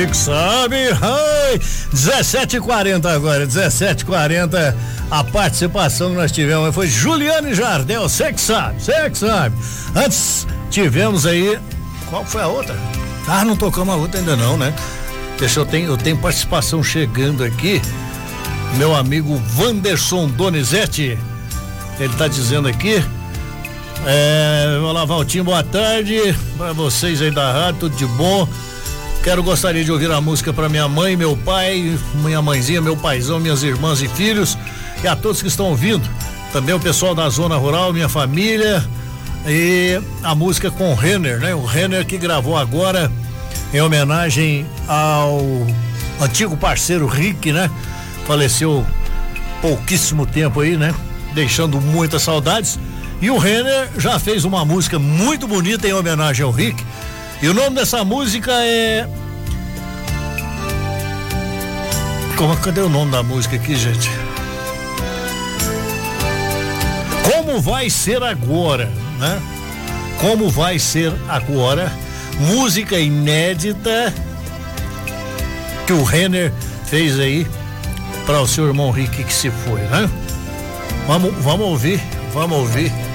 Sabe, ai, 17h40 agora, 17h40, a participação que nós tivemos foi Juliane Jardel, você que sabe. Antes tivemos aí, qual foi a outra? Não tocamos a outra ainda não, né? Eu tenho participação chegando aqui, meu amigo Wanderson Donizete, ele tá dizendo aqui, olá Valtinho, boa tarde pra vocês aí da rádio, tudo de bom. Gostaria de ouvir a música para minha mãe, meu pai, minha mãezinha, meu paizão, minhas irmãs e filhos e a todos que estão ouvindo. Também o pessoal da zona rural, minha família, e a música com o Renner, né? O Renner que gravou agora em homenagem ao antigo parceiro Rick, né? Faleceu pouquíssimo tempo aí, né? Deixando muitas saudades. E o Renner já fez uma música muito bonita em homenagem ao Rick. E o nome dessa música é... Cadê o nome da música aqui, gente? Como vai ser agora, né? Como vai ser agora? Música inédita que o Renner fez aí para o seu irmão Rick que se foi, né? Vamos ouvir.